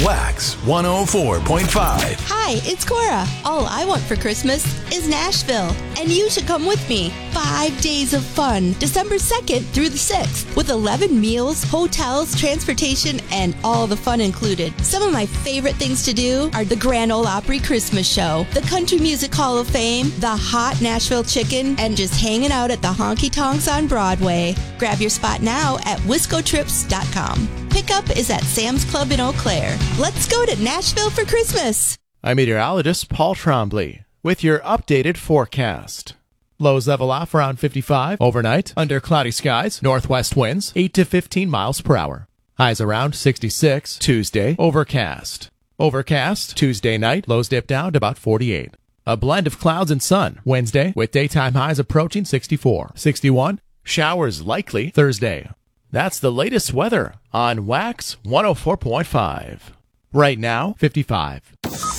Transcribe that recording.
Wax 104.5. Hi, it's Cora. All I want for Christmas is Nashville, and you should come with me. 5 days of fun, December 2nd through the 6th, with 11 meals, hotels, transportation, and all the fun included. Some of my favorite things to do are the Grand Ole Opry Christmas Show, the Country Music Hall of Fame, the hot Nashville Chicken, and just hanging out at the Honky Tonks on Broadway. Grab your spot now at wiscotrips.com. Pickup is at Sam's Club in Eau Claire. Let's go to Nashville for Christmas. I'm meteorologist Paul Trombley with your updated forecast. Lows level off around 55 overnight under cloudy skies, northwest winds 8 to 15 miles per hour. Highs around 66 Tuesday, overcast. Overcast Tuesday night, lows dip down to about 48. A blend of clouds and sun Wednesday with daytime highs approaching 64. 61, showers likely Thursday. That's the latest weather on Wax 104.5. Right now, 55.